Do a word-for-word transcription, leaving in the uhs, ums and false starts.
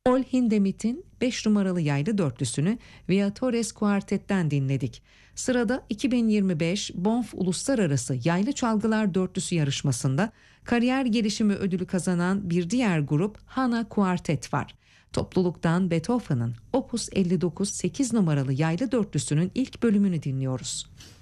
Paul Hindemith'in beş numaralı yaylı dörtlüsünü Viatores Quartet'ten dinledik. Sırada iki bin yirmi beş Bonf Uluslararası Yaylı Çalgılar Dörtlüsü yarışmasında kariyer gelişimi ödülü kazanan bir diğer grup Hana Quartet var. Topluluktan Beethoven'ın Opus elli dokuz sekiz numaralı yaylı dörtlüsünün ilk bölümünü dinliyoruz.